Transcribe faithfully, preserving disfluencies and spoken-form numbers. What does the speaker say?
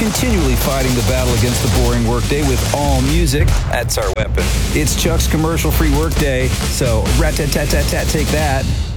continually fighting the battle against the boring workday with all music. That's our weapon. It's Chuck's commercial-free workday, so rat-tat-tat-tat-tat, take that.